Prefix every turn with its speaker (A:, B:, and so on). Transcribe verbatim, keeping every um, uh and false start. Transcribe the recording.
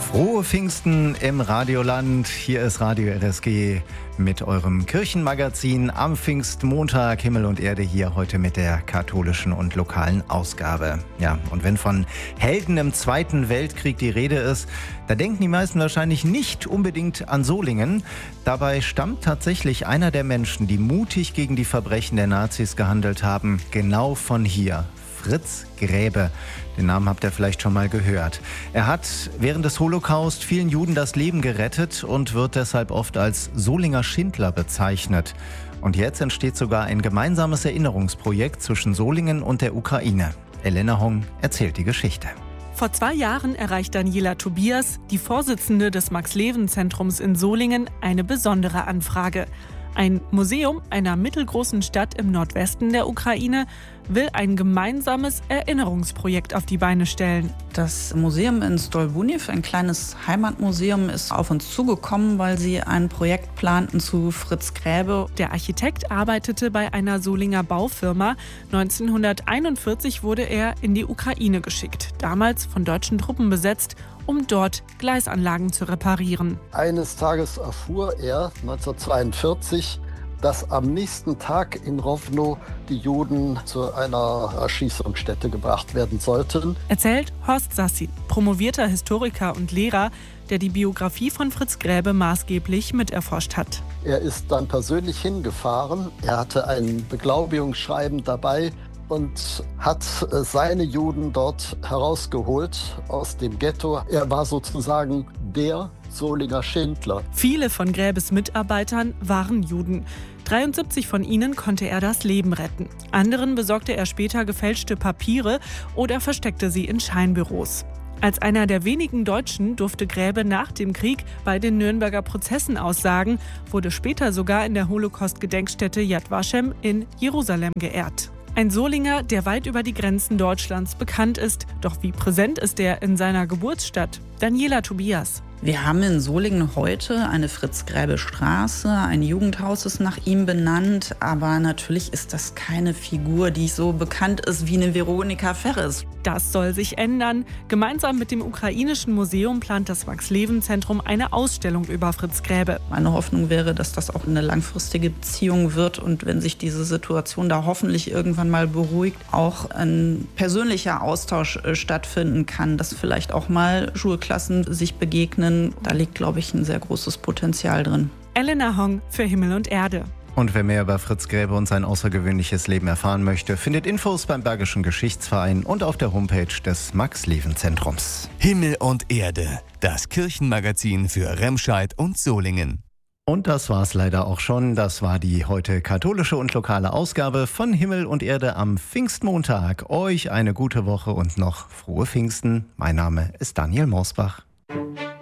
A: Frohe Pfingsten im Radioland. Hier ist Radio R S G mit eurem Kirchenmagazin am Pfingstmontag. Himmel und Erde hier heute mit der katholischen und lokalen Ausgabe. Ja, und wenn von Helden im Zweiten Weltkrieg die Rede ist, da denken die meisten wahrscheinlich nicht unbedingt an Solingen. Dabei stammt tatsächlich einer der Menschen, die mutig gegen die Verbrechen der Nazis gehandelt haben, genau von hier. Fritz Graebe. Den Namen habt ihr vielleicht schon mal gehört. Er hat während des Holocaust vielen Juden das Leben gerettet und wird deshalb oft als Solinger Schindler bezeichnet. Und jetzt entsteht sogar ein gemeinsames Erinnerungsprojekt zwischen Solingen und der Ukraine. Elena Hong erzählt die Geschichte.
B: Vor zwei Jahren erreicht Daniela Tobias, die Vorsitzende des Max-Leven-Zentrums in Solingen, eine besondere Anfrage. Ein Museum einer mittelgroßen Stadt im Nordwesten der Ukraine will ein gemeinsames Erinnerungsprojekt auf die Beine stellen.
C: Das Museum in Stolbuniv, ein kleines Heimatmuseum, ist auf uns zugekommen, weil sie ein Projekt planten zu Fritz Graebe.
B: Der Architekt arbeitete bei einer Solinger Baufirma. neunzehnhunderteinundvierzig wurde er in die Ukraine geschickt, damals von deutschen Truppen besetzt, um dort Gleisanlagen zu reparieren.
D: Eines Tages erfuhr er, neunzehnhundertzweiundvierzig, dass am nächsten Tag in Rowno die Juden zu einer Erschießungsstätte gebracht werden sollten.
B: Erzählt Horst Sassi, promovierter Historiker und Lehrer, der die Biografie von Fritz Graebe maßgeblich miterforscht hat.
D: Er ist dann persönlich hingefahren. Er hatte ein Beglaubigungsschreiben dabei und hat seine Juden dort herausgeholt aus dem Ghetto. Er war sozusagen der Solinger Schindler.
B: Viele von Graebes Mitarbeitern waren Juden. dreiundsiebzig von ihnen konnte er das Leben retten. Anderen besorgte er später gefälschte Papiere oder versteckte sie in Scheinbüros. Als einer der wenigen Deutschen durfte Graebe nach dem Krieg bei den Nürnberger Prozessen aussagen, wurde später sogar in der Holocaust-Gedenkstätte Yad Vashem in Jerusalem geehrt. Ein Solinger, der weit über die Grenzen Deutschlands bekannt ist. Doch wie präsent ist er in seiner Geburtsstadt? Daniela Tobias.
C: Wir haben in Solingen heute eine Fritz-Graebe-Straße, ein Jugendhaus ist nach ihm benannt, aber natürlich ist das keine Figur, die so bekannt ist wie eine Veronika Ferres.
B: Das soll sich ändern. Gemeinsam mit dem ukrainischen Museum plant das Max-Leven-Zentrum eine Ausstellung über Fritz Graebe.
C: Meine Hoffnung wäre, dass das auch eine langfristige Beziehung wird und wenn sich diese Situation da hoffentlich irgendwann mal beruhigt, auch ein persönlicher Austausch stattfinden kann, dass vielleicht auch mal Schulklassen sich begegnen. Da liegt, glaube ich, ein sehr großes Potenzial drin.
B: Elena Hong für Himmel und Erde.
A: Und wer mehr über Fritz Graebe und sein außergewöhnliches Leben erfahren möchte, findet Infos beim Bergischen Geschichtsverein und auf der Homepage des Max-Leven-Zentrums.
E: Himmel und Erde, das Kirchenmagazin für Remscheid und Solingen.
A: Und das war's leider auch schon. Das war die heute katholische und lokale Ausgabe von Himmel und Erde am Pfingstmontag. Euch eine gute Woche und noch frohe Pfingsten. Mein Name ist Daniel Morsbach.